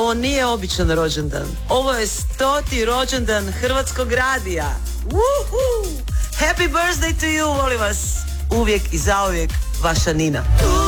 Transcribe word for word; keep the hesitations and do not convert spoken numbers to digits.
ovo nije običan rođendan. Ovo je stoti rođendan Hrvatskog radija. Woohoo! Happy birthday to you, volim vas. Uvijek i zauvijek, vaša Nina.